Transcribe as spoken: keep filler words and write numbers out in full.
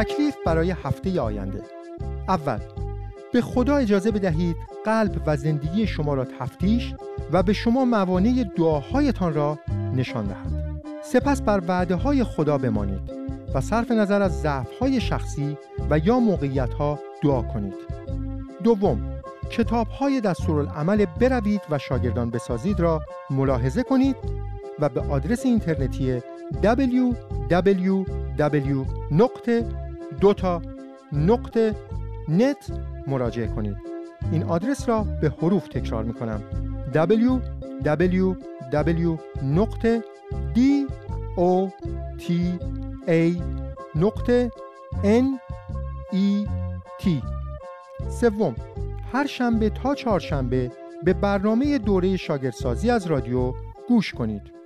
تکلیف برای هفته آینده. اول، به خدا اجازه بدهید قلب و زندگی شما را تفتیش و به شما موانع دعاهایتان را نشان دهد. سپس بر وعده‌های خدا بمانید و صرف نظر از ضعف‌های شخصی و یا موقعیت‌ها دعا کنید. دوم، کتاب‌های دستورالعمل بروید و شاگردان بسازید را ملاحظه کنید و به آدرس اینترنتی دبلیو دبلیو دبلیو نقطه دوتا نقطه نت مراجعه کنید. این آدرس را به حروف تکرار می کنم: دبلیو دبلیو دبلیو نقطه دوتا نقطه نت. سوم، هر شنبه تا چهارشنبه به برنامه دوره شاگردسازی از رادیو گوش کنید.